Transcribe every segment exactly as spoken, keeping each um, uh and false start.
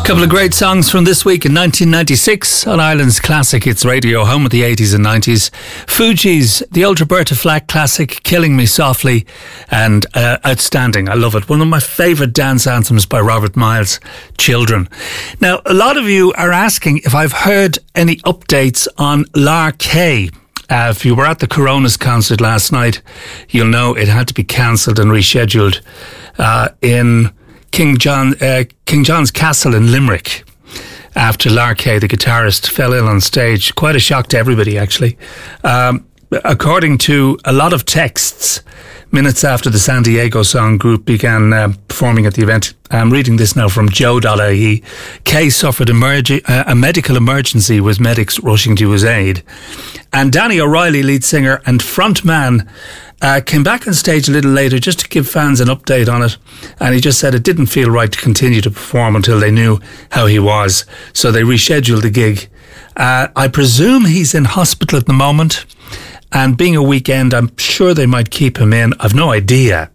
Couple of great songs from this week in nineteen ninety-six on Ireland's Classic Hits Radio, home of the eighties and nineties. Fugees, the old Roberta Flack classic, Killing Me Softly, and uh, outstanding. I love it. One of my favourite dance anthems by Robert Miles, Children. Now, a lot of you are asking if I've heard any updates on Lar Kay. Uh, if you were at the Coronas concert last night, you'll know it had to be cancelled and rescheduled uh, in King John, uh, King John's Castle in Limerick after Lar Kay, the guitarist, fell ill on stage. Quite a shock to everybody, actually. Um, according to a lot of texts, minutes after the San Diego Song group began uh, performing at the event, I'm reading this now from joe dot I E, Kay suffered emerg- uh, a medical emergency with medics rushing to his aid. And Danny O'Reilly, lead singer and frontman, Uh, came back on stage a little later just to give fans an update on it, and he just said it didn't feel right to continue to perform until they knew how he was, so they rescheduled the gig. Uh, I presume he's in hospital at the moment, and being a weekend, I'm sure they might keep him in. I've no idea,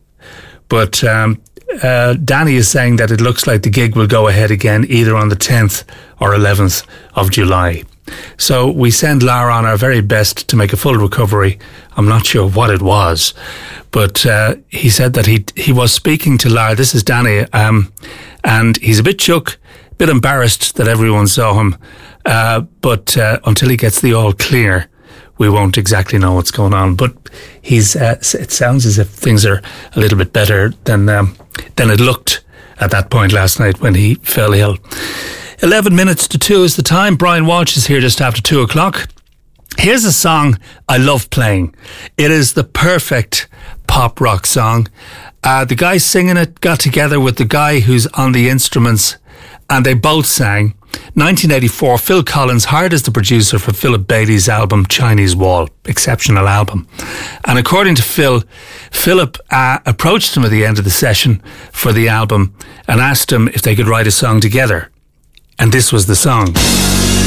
but um, uh, Danny is saying that it looks like the gig will go ahead again either on the tenth or eleventh of July. So we send Lara on our very best to make a full recovery. I'm not sure what it was, but uh, he said that he he was speaking to Lara. This is Danny, um, and he's a bit shook, a bit embarrassed that everyone saw him, uh, but uh, until he gets the all clear, we won't exactly know what's going on. But he's uh, it sounds as if things are a little bit better than um, than it looked at that point last night when he fell ill. eleven minutes to two is the time. Brian Walsh is here just after two o'clock. Here's a song I love playing. It is the perfect pop rock song. Uh, the guy singing it got together with the guy who's on the instruments, and they both sang. nineteen eighty-four, Phil Collins hired as the producer for Philip Bailey's album Chinese Wall. Exceptional album. And according to Phil, Philip uh, approached him at the end of the session for the album and asked him if they could write a song together. And this was the song.